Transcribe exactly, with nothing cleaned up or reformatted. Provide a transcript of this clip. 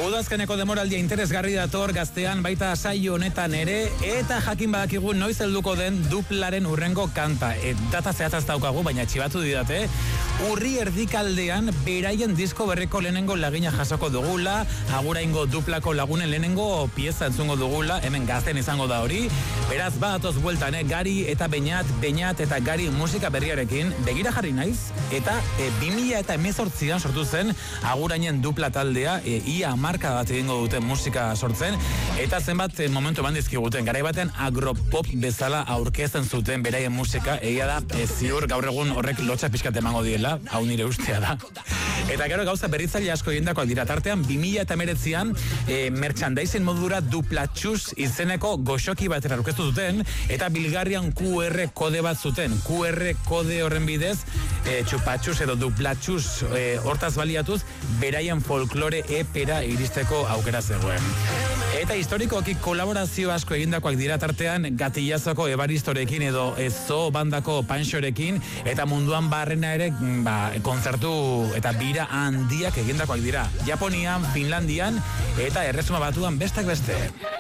Udazkeneko demoraldia interesgarri dator gaztean baita saio honetan ere, eta jakin badakigu noiz helduko den duplaren urrengo kanta. E, data zehatzaz daukagu, baina txibatu didate. Urri erdikaldean beraien disko berriko lehenengo lagina jasoko dugula, aguraingo duplako lagunen lehenengo pieza entzungo dugula, hemen gazten izango da hori. Beraz, badatoz bueltan, eh? Gari eta Beñat, Beñat eta Gari musika berriarekin, begira jarri naiz, eta e, bi mila eta hemezortzian sortu zen agurainen dupla taldea, e, ia marka bat egingo duten musika sortzen, eta zenbat e, momentu eman dizkiguten, garai baten agropop bezala aurkezten zuten beraien musika, egia da, e, ziur gaur egun horrek lotxa pixkat emango diela, hau nire ustea da. Eta gero gauza berritzaile asko egindakoak dira, tartean bi mila eta hemeretzian e, merchandising modura duplatxuz izeneko goxoki batera aurkeztu zuten, eta bilgarrian Q R kode bat zuten. Q R kode horren bidez, e, txupatxuz edo duplatxuz e, hortaz baliatuz, beraien folklore epera iristeko aukera zegoen. Eta historikoki kolaborazio asko egindakoak dira, tartean Gatillazoko Ebaristorekin edo Ezo bandako Panxorekin, eta munduan barrena ere ba, kontzertu eta bira handiak egindakoak dira. Japonian, Finlandian eta Erresuma Batuan bestak beste.